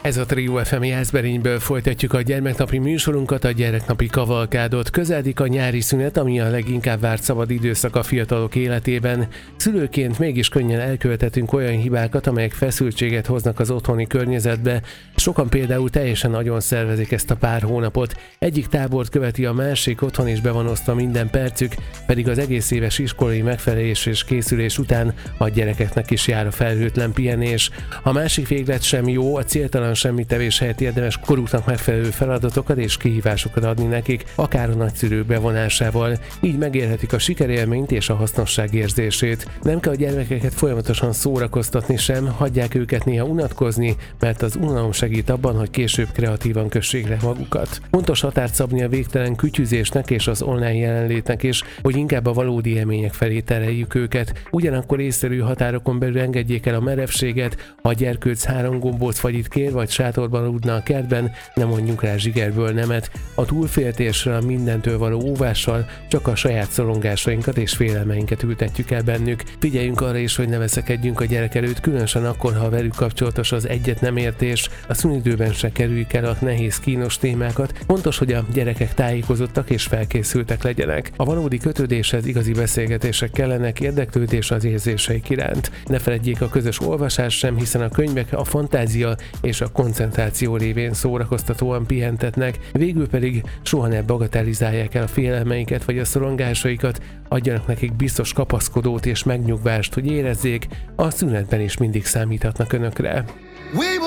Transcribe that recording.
Ez a Trio FM Jászberényből folytatjuk a gyermeknapi műsorunkat, a gyereknapi kavalkádot. Közeledik a nyári szünet, ami a leginkább várt szabad időszak a fiatalok életében. Szülőként mégis könnyen elkövethetünk olyan hibákat, amelyek feszültséget hoznak az otthoni környezetbe. Sokan például teljesen nagyon szervezik ezt a pár hónapot. Egyik tábort követi a másik, otthon is be van osztva minden percük, pedig az egész éves iskolai megfelelés és készülés után a gyerekeknek is jár a felhőtlen pihenés. A másik véglet sem jó, a céltalan semmitevés helyett érdemes koruknak megfelelő feladatokat és kihívásokat adni nekik, akár a nagyszülők bevonásával. Így megérhetik a sikerélményt és a hasznosság érzését. Nem kell a gyermekeket folyamatosan szórakoztatni sem, hagyják őket néha unatkozni, mert az unalom segít abban, hogy később kreatívan kössék le magukat. Fontos határt szabni a végtelen kütyüzésnek és az online jelenlétnek is, hogy inkább a valódi élmények felé tereljük őket. Ugyanakkor észszerű határokon belül engedjék el a merevséget, ha a gyerkőc 3 gombóc fagyit kér, vagy sátorban aludna a kertben, nem mondjuk rá zsigerből nemet. A túlféltésre, a mindentől való óvással csak a saját szorongásainkat és félelmeinket ültetjük el bennük. Figyeljünk arra is, hogy ne veszekedjünk a gyerek előtt, különösen akkor, ha velük kapcsolatos az egyet nem értés. A szünidőben se kerüljük el a nehéz, kínos témákat. Fontos, hogy a gyerekek tájékozottak és felkészültek legyenek. A valódi kötődéshez igazi beszélgetések kellenek, érdeklődés az érzéseik iránt. Ne feledjék a közös olvasás sem, hiszen a könyvek a fantázia és a koncentráció révén szórakoztatóan pihentetnek, végül pedig soha ne bagatelizálják el a félelmeiket vagy a szorongásaikat, adjanak nekik biztos kapaszkodót és megnyugvást, hogy érezzék, a szünetben is mindig számíthatnak önökre.